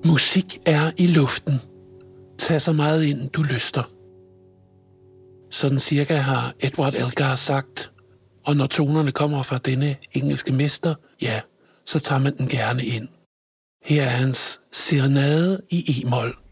Musik er i luften. Tag så meget ind, du lyster. Sådan cirka har Edward Elgar sagt, og når tonerne kommer fra denne engelske mester, ja, så tager man den gerne ind. Her er hans serenade i e-mol.